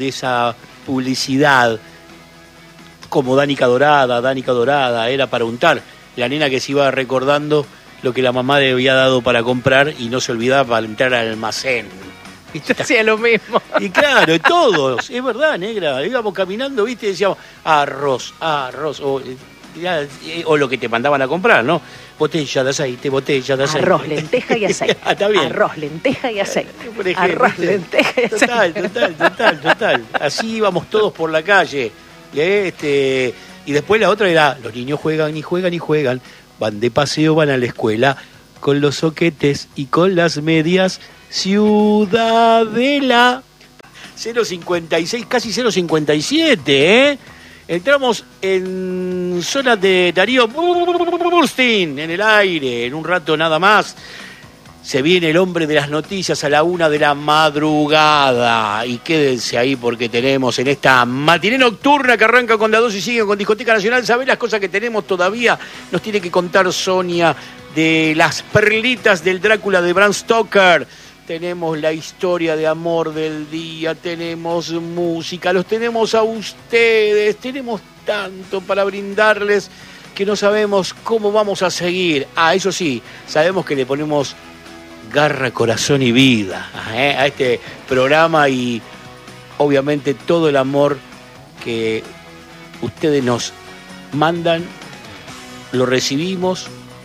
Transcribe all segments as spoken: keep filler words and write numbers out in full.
de esa publicidad, como Danica Dorada, Danica Dorada, era para untar. La nena que se iba recordando lo que la mamá le había dado para comprar y no se olvidaba para entrar al almacén. Yo hacía lo mismo. Y claro, todos, es verdad, negra. Íbamos caminando, viste, y decíamos, arroz, arroz, o, ya, o lo que te mandaban a comprar, ¿no? Botella de aceite, botella de aceite. Arroz, lenteja y aceite. Ah, está bien. Arroz, lenteja y aceite. Por ejemplo, Arroz, lenteja y aceite. Total, total, total, total. Así íbamos todos por la calle. Este, y después la otra era, los niños juegan y juegan y juegan, van de paseo, van a la escuela, con los soquetes y con las medias, Ciudadela. cero cincuenta y seis, casi cero cincuenta y siete, ¿eh? Entramos en zona de Darío Burstin, en el aire, en un rato nada más. Se viene el hombre de las noticias a la una de la madrugada. Y quédense ahí porque tenemos en esta matiné nocturna que arranca con la dos y sigue con Discoteca Nacional. ¿Sabés las cosas que tenemos todavía? Nos tiene que contar Sonia de las perlitas del Drácula de Bram Stoker. Tenemos la historia de amor del día, tenemos música, los tenemos a ustedes, tenemos tanto para brindarles que no sabemos cómo vamos a seguir. Ah, eso sí, sabemos que le ponemos garra, corazón y vida ¿eh? a este programa y obviamente todo el amor que ustedes nos mandan, lo recibimos,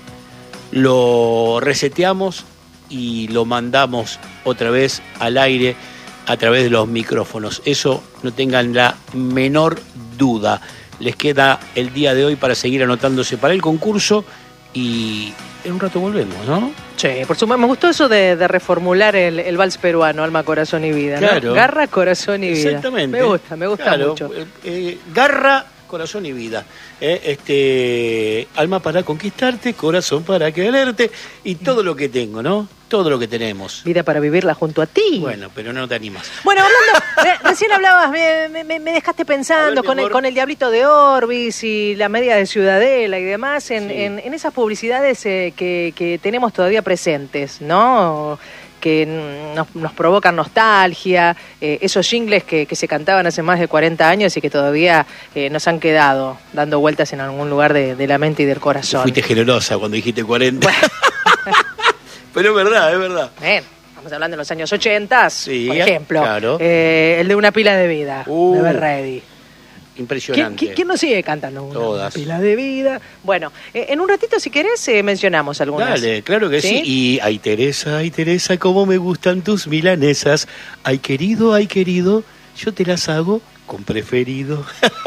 lo reseteamos y lo mandamos otra vez al aire a través de los micrófonos. Eso no tengan la menor duda. Les queda el día de hoy para seguir anotándose para el concurso y en un rato volvemos, ¿no? Sí, por supuesto, me gustó eso de, de reformular el, el vals peruano, alma, corazón y vida, ¿no? Claro. Garra, corazón y vida. Exactamente. Me gusta, me gusta claro, mucho. Eh, eh, garra, corazón y vida. Eh, este, alma para conquistarte, corazón para quererte y todo lo que tengo, ¿no? Todo lo que tenemos. Vida para vivirla junto a ti. Bueno, pero no te animas. Bueno, hablando, re- recién hablabas, me, me, me dejaste pensando ver, con, el, con el Diablito de Orbis y la media de Ciudadela y demás, en, Sí. en, en esas publicidades eh, que, que tenemos todavía presentes, ¿no? Que nos, nos provocan nostalgia, eh, esos jingles que, que se cantaban hace más de cuarenta años y que todavía eh, nos han quedado dando vueltas en algún lugar de, de la mente y del corazón. Fuiste generosa cuando dijiste cuarenta. Bueno. Pero es verdad, es verdad. Bien, estamos hablando de los años ochenta, Sí, por ejemplo. claro. Eh, el de Una pila de vida, Uh, de Ver Ready. Impresionante. ¿Quién, quién nos sigue cantando? Una Todas. pila de vida. Bueno, eh, en un ratito, si querés, eh, mencionamos algunas. Dale, claro que sí. ¿Sí? Y ay Teresa, ay Teresa, cómo me gustan tus milanesas. Ay querido, ay querido, yo te las hago con preferido.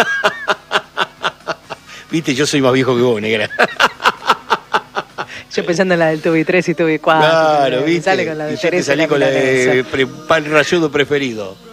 Viste, yo soy más viejo que vos, negra. Yo pensando en la del Tubi tres y Tubi cuatro. Claro, me viste. Sale con la de y yo te Teresa salí y la con la de milanesa. pre- pan rayudo preferido.